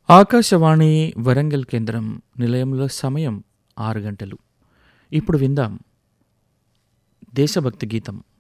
ఆకాశవాణి వరంగల్ కేంద్రం నిలయంలో సమయం 6 గంటలు. ఇప్పుడు విందాం దేశభక్తి గీతం.